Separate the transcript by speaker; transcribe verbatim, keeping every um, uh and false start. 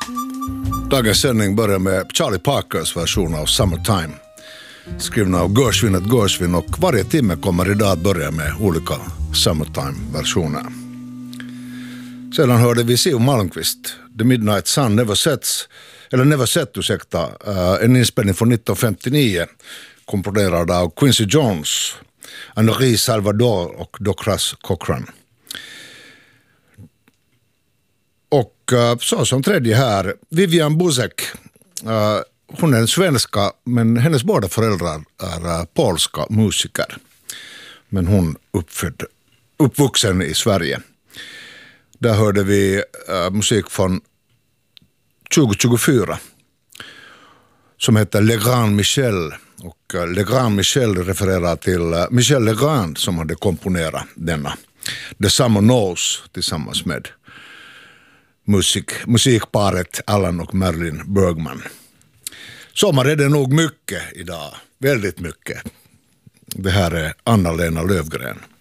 Speaker 1: Dagens sändning börjar med Charlie Parkers version av Summertime, skrivna av Gershwin och Gershwin, och varje timme kommer idag att börja med olika Summertime-versioner. Sedan hörde vi Siw Malmkvist, The Midnight Sun Never Sets, eller Never Set, ursäkta, uh, en inspelning från nitton femtionio, komponerad av Quincy Jones, Henri Salvador och Docras Cochran. Och uh, så som tredje här, Vivian Buzek. Uh, hon är en svenska, men hennes båda föräldrar är uh, polska musiker. Men hon uppfödd, uppvuxen i Sverige. Där hörde vi uh, musik från tjugo tjugofyra som heter Le Grand Michel. Och uh, Le Grand Michel refererar till uh, Michel Legrand som hade komponerat denna. The Summer Knows tillsammans med musik, musikparet Alan och Marilyn Bergman. Sommar är det nog mycket idag, väldigt mycket. Det här är Anna-Lena Löfgren.